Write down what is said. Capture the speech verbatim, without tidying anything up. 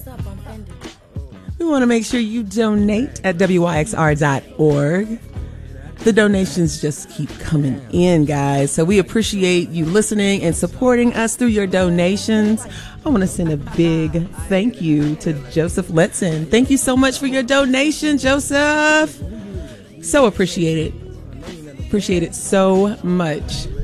We want to make sure you donate at W Y X R dot org. The donations just keep coming in, guys. So we appreciate you listening and supporting us through your donations. I want to send a big thank you to Joseph Letson. Thank you so much for your donation, Joseph. So appreciate it. Appreciate it so much.